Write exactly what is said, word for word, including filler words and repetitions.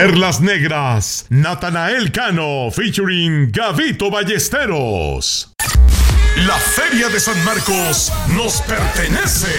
Perlas Negras, Natanael Cano, featuring Gavito Ballesteros. La Feria de San Marcos nos pertenece.